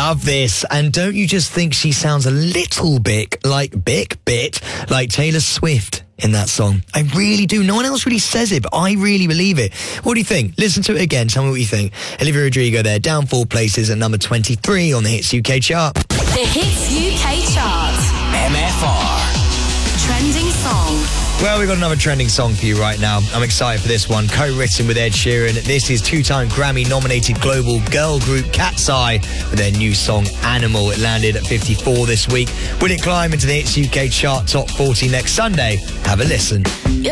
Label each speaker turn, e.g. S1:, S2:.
S1: love this. And don't you just think she sounds a little bit like Taylor Swift in that song? I really do. No one else really says it, but I really believe it. What do you think? Listen to it again. Tell me what you think. Olivia Rodrigo there, down 4 places at number 23 on the Hits UK chart.
S2: The Hits UK chart.
S3: MFR.
S2: Trending song.
S1: Well, we've got another trending song for you right now. I'm excited for this one. Co-written with Ed Sheeran. This is 2-time Grammy-nominated global girl group Cat's Eye with their new song Animal. It landed at 54 this week. Will it climb into the Hits UK chart top 40 next Sunday? Have a listen.